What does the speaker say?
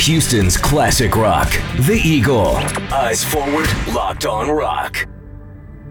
Houston's classic rock. The Eagle. Eyes forward, locked on rock.